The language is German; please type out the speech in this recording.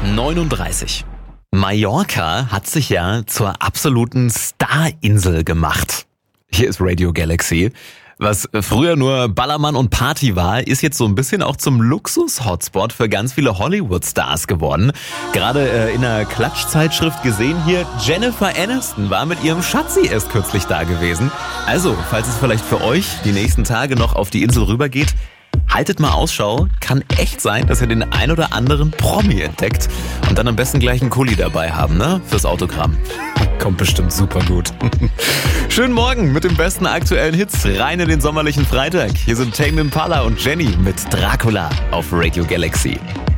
39. Mallorca hat sich ja zur absoluten Starinsel gemacht. Hier ist Radio Galaxy. Was früher nur Ballermann und Party war, ist jetzt so ein bisschen auch zum Luxus-Hotspot für ganz viele Hollywood-Stars geworden. Gerade in einer Klatschzeitschrift gesehen hier, Jennifer Aniston war mit ihrem Schatzi erst kürzlich da gewesen. Also, falls es vielleicht für euch die nächsten Tage noch auf die Insel rübergeht, haltet mal Ausschau, kann echt sein, dass ihr den ein oder anderen Promi entdeckt und dann am besten gleich einen Kuli dabei haben, ne? Fürs Autogramm. Kommt bestimmt super gut. Schönen Morgen mit den besten aktuellen Hits rein in den sommerlichen Freitag. Hier sind Tame Impala und Jenny mit Dracula auf Radio Galaxy.